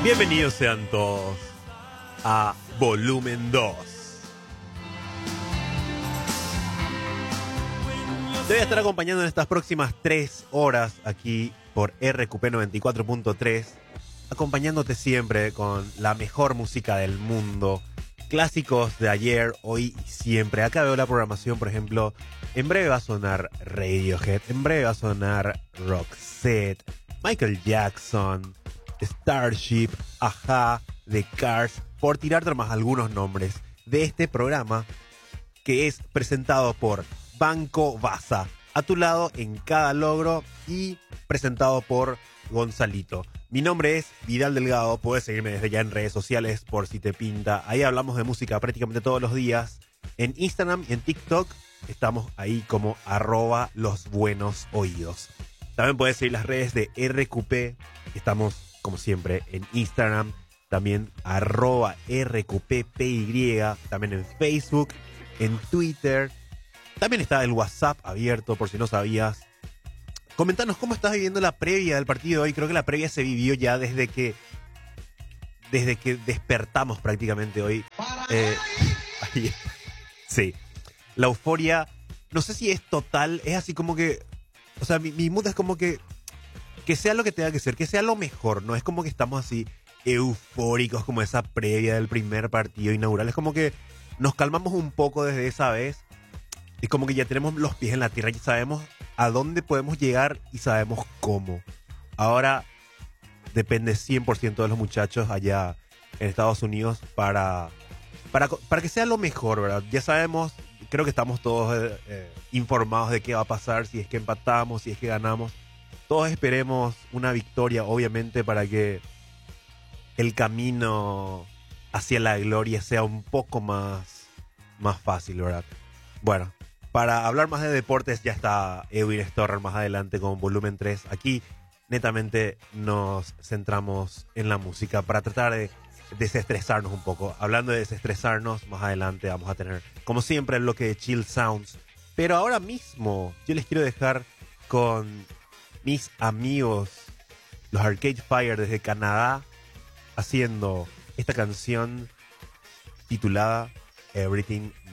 Bienvenidos sean todos a Volumen 2. Te voy a estar acompañando en estas próximas 3 horas aquí por RQP 94.3, acompañándote siempre con la mejor música del mundo, clásicos de ayer, hoy y siempre. Acá veo la programación, por ejemplo, en breve va a sonar Radiohead, en breve va a sonar Roxette, Michael Jackson, Starship, Ajá, The Cars, por tirarte más algunos nombres de este programa que es presentado por Banco Baza, a tu lado en cada logro y presentado por Gonzalito. Mi nombre es Vidal Delgado, puedes seguirme desde ya en redes sociales por si te pinta. Ahí hablamos de música prácticamente todos los días. En Instagram y en TikTok estamos ahí como @losbuenosoídos. También puedes seguir las redes de RQP, estamos como siempre en Instagram, también @RQPPY, también en Facebook, en Twitter. También está el WhatsApp abierto por si no sabías. Comentanos cómo estás viviendo la previa del partido de hoy. Creo que la previa se vivió ya desde que despertamos prácticamente hoy. Ahí, sí. La euforia, no sé si es total, es así como que, o sea, mi mood es como que sea lo que tenga que ser, que sea lo mejor. No es como que estamos así eufóricos como esa previa del primer partido inaugural. Es como que nos calmamos un poco desde esa vez. Es como que ya tenemos los pies en la tierra y sabemos a dónde podemos llegar y sabemos cómo. Ahora depende 100% de los muchachos allá en Estados Unidos para que sea lo mejor, ¿verdad? Ya sabemos, creo que estamos todos informados de qué va a pasar, si es que empatamos, si es que ganamos. Todos esperemos una victoria, obviamente, para que el camino hacia la gloria sea un poco más fácil, ¿verdad? Bueno, para hablar más de deportes ya está Edwin Storrer más adelante con Volumen 3. Aquí netamente nos centramos en la música para tratar de desestresarnos un poco. Hablando de desestresarnos, más adelante vamos a tener, como siempre, el bloque de Chill Sounds. Pero ahora mismo yo les quiero dejar con mis amigos, los Arcade Fire desde Canadá, haciendo esta canción titulada Everything